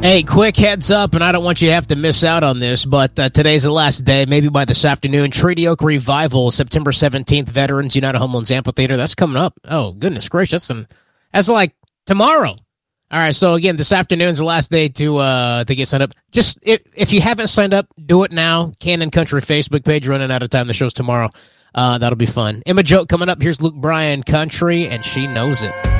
Hey, quick heads up, and I don't want you to have to miss out on this, but today's the last day, maybe by this afternoon. Treaty Oak Revival, September 17th, Veterans United Homelands Amphitheater. That's coming up. Oh, goodness gracious. That's like tomorrow. All right, so again, this afternoon's the last day to get signed up. Just, if you haven't signed up, do it now. Cannon Country Facebook page, running out of time. The show's tomorrow. That'll be fun. Emma Joke coming up. Here's Luke Bryan Country, and She Knows It.